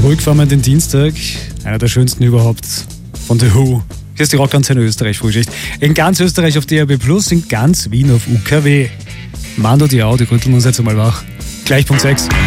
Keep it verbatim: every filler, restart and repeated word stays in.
Zurück fahren wir in den Dienstag. Einer der schönsten überhaupt von The Who. Hier ist die Rockantenne Österreich-Frühschicht. In ganz Österreich auf D A B plus, in ganz Wien auf U K W. Mando Diao, die rütteln uns jetzt einmal wach. Gleich Punkt sechs.